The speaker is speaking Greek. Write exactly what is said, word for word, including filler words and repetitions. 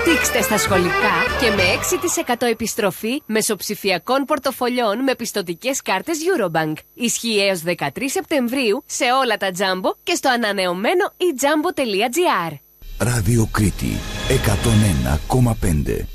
Δείξτε στα σχολικά και με έξι τοις εκατό επιστροφή μεσοψηφιακών πορτοφολιών με πιστωτικές κάρτες Eurobank. Ισχύει έως δεκατρείς Σεπτεμβρίου σε όλα τα Jumbo και στο ανανεωμένο e jumbo τελεία gr. Ράδιο Κρήτη εκατόν ένα κόμμα πέντε.